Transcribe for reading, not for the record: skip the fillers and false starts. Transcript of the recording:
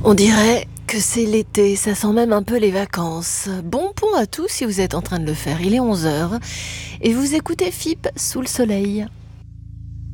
On dirait que c'est l'été, ça sent même un peu les vacances. Bon pont à tous si vous êtes en train de le faire, il est 11 heures et vous écoutez FIP sous le soleil.